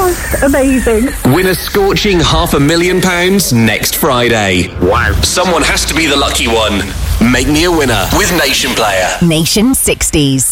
just amazing. Win a scorching £500,000 next Friday. Wow. Someone has to be the lucky one. Make me a winner with Nation Player. Nation 60s.